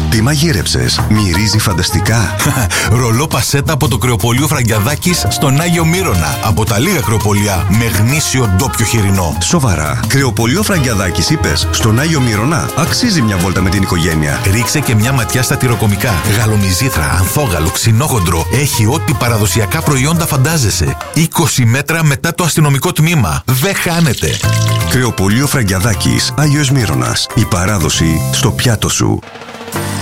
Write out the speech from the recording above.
Τι μαγείρεψες? Μυρίζει φανταστικά. Ρολό πασέτα από το κρεοπωλείο Φραγκιαδάκης στον Άγιο Μύρωνα. Από τα λίγα κρεοπωλεία με γνήσιο ντόπιο χοιρινό. Σοβαρά. Κρεοπωλείο Φραγκιαδάκης είπες? Στον Άγιο Μύρωνα. Αξίζει μια βόλτα με την οικογένεια. Ρίξε και μια ματιά στα τυροκομικά. Γαλομυζήθρα, ανθόγαλο, ξινόχοντρο. Έχει ό,τι παραδοσιακά προϊόντα φαντάζεσαι. 20 μέτρα μετά το αστυνομικό τμήμα. Δεν χάνεται. Κρεοπωλείο Φραγκιαδάκης, Άγιος Μύρωνας. Η παράδοση στο πιάτο σου.